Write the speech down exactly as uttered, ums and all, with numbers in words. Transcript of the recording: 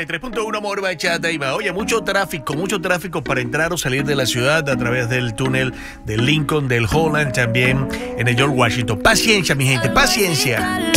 y tres punto uno Amor, Bachata y va. Oye, mucho tráfico, mucho tráfico para entrar o salir de la ciudad a través del túnel del Lincoln, del Holland, también en el George Washington. Paciencia, mi gente, paciencia.